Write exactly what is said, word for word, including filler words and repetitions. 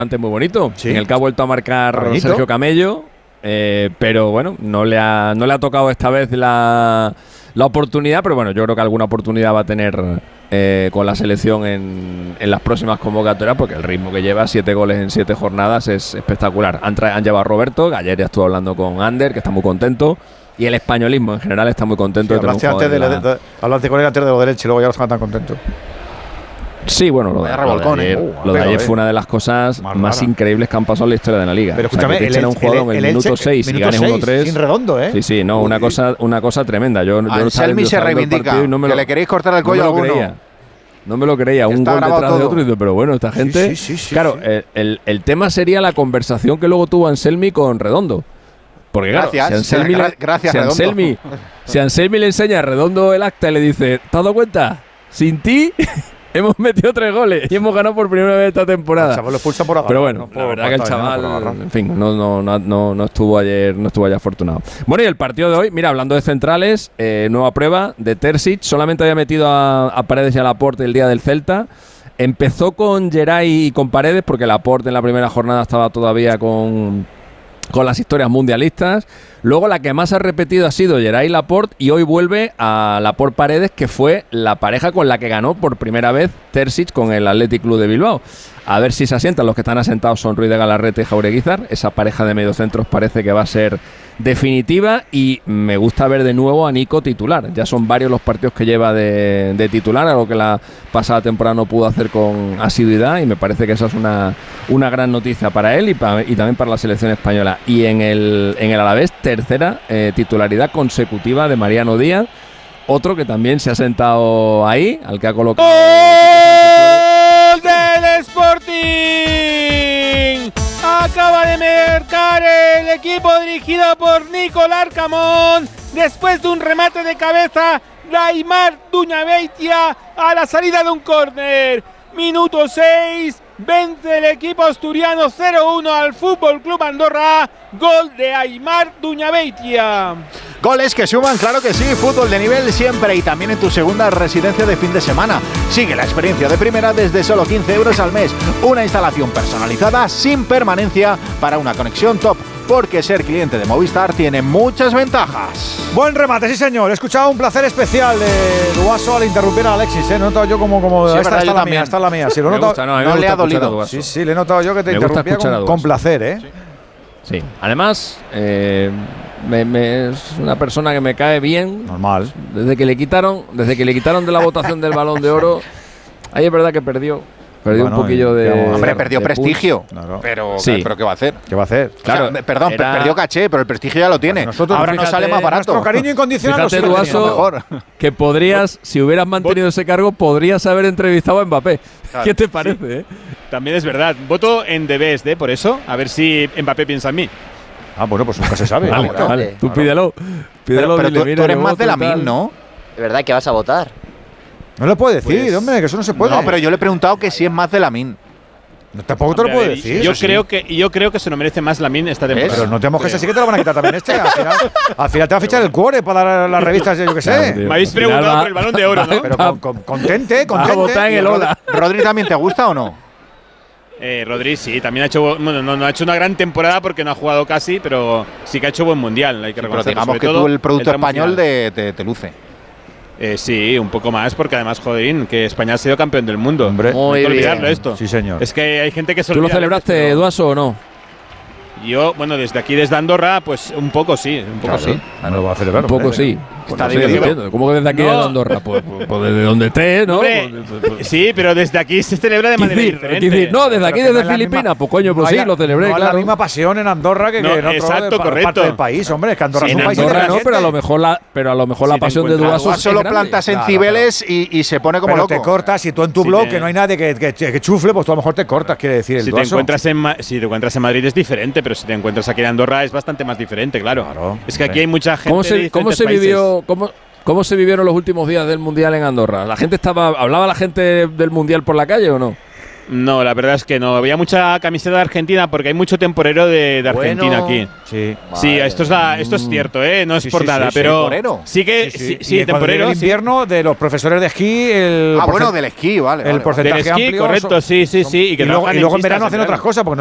antes muy bonito, sí. en el que ha vuelto a marcar Caballito. Sergio Camello, eh, pero bueno, no le ha no le ha tocado esta vez la, la oportunidad, pero bueno, yo creo que alguna oportunidad va a tener eh, con la selección en, en las próximas convocatorias, porque el ritmo que lleva, siete goles en siete jornadas, es espectacular. Han, tra- han llevado a Roberto, que ayer ya estuve hablando con Ander, que está muy contento, y el españolismo en general está muy contento. Sí, de tener un hablaste, antes de jugador la, de la- de, hablaste con él antes de lo derecho y luego ya no estaban tan contentos. Sí, bueno, lo de, Vaya lo de revolcón, ayer, ¿eh? Uh, lo de pero, ayer eh. fue una de las cosas Más más, rara. increíbles que han pasado en la historia de la liga. Pero O sea, escúchame, que te el echen a un Elche- jugador en el, el minuto Elche- seis y minuto ganes seis, uno tres. sin redondo, ¿eh? Sí, sí, no, Uy. una cosa, una cosa tremenda. Yo, yo no estaba Anselmi se viendo el reivindica, partido y no me que lo- le queréis cortar el no cuello me a lo alguno. creía. No me lo creía, un Está gol grabado detrás de todo. otro y digo, pero bueno, esta gente… sí, sí, sí, claro, sí. El, el, el tema sería la conversación que luego tuvo Anselmi con Redondo. Porque claro, Gracias, si Anselmi, gra- le, gracias, si, Redondo. Anselmi, si Anselmi le enseña a Redondo el acta y le dice, ¿te has dado cuenta? Sin ti hemos metido tres goles y hemos ganado por primera vez esta temporada. El chaval lo expulsan por agarrar. Pero bueno, no la por verdad que el falta de nada, por chaval, agarrar. en fin, no, no, no, no, no estuvo ayer, no estuvo ayer afortunado. Bueno, y el partido de hoy, mira, hablando de centrales, eh, nueva prueba de Terzic, solamente había metido a, a Paredes y a Laporte el día del Celta. Empezó con Geray y con Paredes, porque Laporte en la primera jornada estaba todavía con, con las historias mundialistas. Luego la que más ha repetido ha sido Geray Laporte, y hoy vuelve a Laporte Paredes, que fue la pareja con la que ganó por primera vez Terzic con el Athletic Club de Bilbao. A ver si se asientan. Los que están asentados son Ruiz de Galarrete y Jaureguizar. Esa pareja de mediocentros parece que va a ser definitiva, y me gusta ver de nuevo a Nico titular. Ya son varios los partidos que lleva de, de titular, algo que la pasada temporada no pudo hacer con asiduidad, y me parece que esa es una, una gran noticia para él y, pa, y también para la selección española. Y en el, en el Alavés, tercera eh, titularidad consecutiva de Mariano Díaz, otro que también se ha sentado ahí, al que ha colocado… ¡Gol del Sporting! Acaba de marcar el equipo dirigido por Nicolás Camón después de un remate de cabeza de Aimar Duñabeitia a la salida de un córner. Minuto seis, vence el equipo asturiano cero uno al Fútbol Club Andorra. Gol de Aimar Duñabeitia. Goles que suman, claro que sí, fútbol de nivel siempre, y también en tu segunda residencia de fin de semana. Sigue la experiencia de primera desde solo quince euros al mes. Una instalación personalizada sin permanencia para una conexión top, porque ser cliente de Movistar tiene muchas ventajas. Buen remate, sí señor. He escuchado un placer especial de Duaso al interrumpir a Alexis. ¿eh? He notado yo como, como Sí, esta, verdad, esta yo es la también. mía, esta es la mía. Sí, lo he Me notado. gusta, no, a mí no me le gusta ha dolido. escuchar a Duaso. Sí, sí, le he notado yo que te Me gusta interrumpía escuchar a con, Duaso. con placer, ¿eh? Sí, además, eh, me, me- es una persona que me cae bien. Normal. Desde que le quitaron, desde que le quitaron de la votación del Balón de Oro, ahí es verdad que perdió. Perdió Bueno, un poquillo ¿qué de. vamos a Hombre, hacer? perdió de prestigio. Claro. Pero, Sí. pero ¿qué va a hacer? ¿Qué va a hacer? Claro, O sea, perdón, era- perdió caché, pero el prestigio ya lo tiene. Nosotros, Ahora nos fíjate, sale más barato. Nuestro cariño incondicional Fíjate, lo sigue Duaso, teniendo. mejor. Que podrías, si hubieras mantenido ese cargo, podrías haber entrevistado a Mbappé. ¿Qué te parece? eh? También es verdad. Voto en The Best, ¿eh? Por eso. A ver si Mbappé piensa en mí. Ah, bueno, pues nunca se sabe. Vale, Claro. vale, tú pídelo. Pídelo, Pero, pero dile, tú, mira, tú eres yo más voto de la y tal. min, ¿no? ¿De verdad que vas a votar? No le puede decir, Pues- hombre, que eso no se puede. No, pero yo le he preguntado que si es más de la min. No, tampoco te lo Hombre, puedo a ver, decir. Yo eso sí. creo que yo creo que se lo merece más Lamine esta temporada. Pero no te mojes así que te lo van a quitar también este. Al final, al final te va a fichar el cuore para dar las revistas, yo qué Claro, sé. tío. Me habéis Al final preguntado va- por el Balón de Oro, ¿no? Pero con, con- contente, Vas a contente. votar en el Ola. ¿Rodri también te gusta o no? Eh, Rodri sí, también ha hecho bueno, no, no ha hecho una gran temporada porque no ha jugado casi, pero sí que ha hecho buen mundial, hay que Pero reconocerlo. digamos sobre que todo tú el producto tramo español final. de, te, te luce. Eh, sí, un poco más, porque además, joderín, que España ha sido campeón del mundo. Hombre. No hay que Muy olvidarlo bien. esto. Sí, señor. Es que hay gente que se ¿Tú lo olvida a veces, celebraste, pero Duaso, o no? Yo, bueno, desde aquí, desde Andorra, pues un poco sí, un poco Claro, sí. ah, no lo va a celebrar. Un poco hombre. sí. Está No sé, dividido. depende. ¿Cómo que desde aquí No. de Andorra? Pues, pues, pues desde donde estés, ¿no? Hombre, Pues, pues, pues, sí, pero desde aquí se celebra de ¿qué manera decir? diferente. ¿Qué decir? No, desde Pero aquí, que desde no es la Filipinas. misma- Pues coño, pues no sí, hay- lo celebré, no hay claro. la misma pasión en Andorra que, No, que en otro exacto, pa- correcto. parte del país, hombre. Es que Andorra Sí, es un en país Andorra no, independiente. pero a lo mejor la, pero a lo mejor la Si te pasión de encuentras- Duaso es Solo grande. plantas en Claro, Cibeles y, y se pone como Pero loco. te cortas, si tú en tu Si blog, te- que no hay nadie que, que, que chufle, pues tú a lo mejor te cortas, quiere decir el Si te, Duaso. encuentras en, Ma- si te encuentras en Madrid es diferente, pero si te encuentras aquí en Andorra es bastante más diferente, claro. Claro, es que hombre. aquí hay mucha gente. ¿Cómo de se, cómo diferentes se países. vivió, cómo, cómo se vivieron los últimos días del Mundial en Andorra? ¿La gente estaba, hablaba la gente del Mundial por la calle o no? No, la verdad es que no. Había mucha camiseta de Argentina porque hay mucho temporero de, de Argentina Bueno, aquí. Sí. Sí, esto es, la, esto es cierto, ¿eh? No es Sí, por sí, nada, sí, sí. pero Temporero. sí que Sí, sí, sí. sí, Y cuando temporero. llegue el sí. invierno, de los profesores de esquí, el Ah, porcent- bueno, del esquí, vale. el vale, vale. porcentaje Del esquí, amplio correcto, son- sí, sí, sí. Y, que y luego, trabajan y luego en pistas verano hacen verano. otras cosas, porque